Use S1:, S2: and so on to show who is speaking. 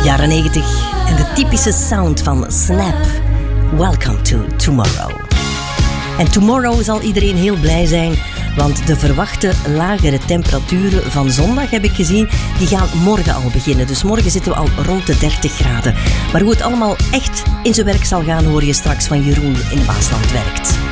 S1: Jaren 90 en de typische sound van Snap. Welcome to Tomorrow. En tomorrow zal iedereen heel blij zijn, want de verwachte lagere temperaturen van zondag, heb ik gezien, die gaan morgen al beginnen. Dus morgen zitten we al rond de 30 graden. Maar hoe het allemaal echt in zijn werk zal gaan, hoor je straks van Jeroen in Waasland Werkt.